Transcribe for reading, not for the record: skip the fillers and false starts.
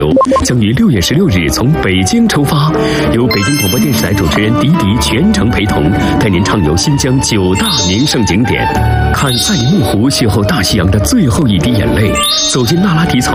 将于6月16日从北京出发，由北京广播电视台主持人迪迪全程陪同，带您畅游新疆9大名胜景点，看赛里木湖邂逅大西洋的最后一滴眼泪，走进那拉提草